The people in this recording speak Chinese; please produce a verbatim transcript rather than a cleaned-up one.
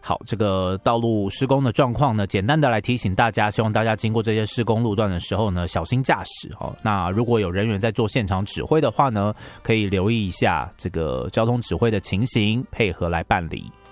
好，这个道路施工的状况呢，简单的来提醒大家，希望大家经过这些施工路段的时候呢，小心驾驶哦。那如果有人员在做现场指挥的话呢，可以留意一下这个交通指挥的情形，配合来办理。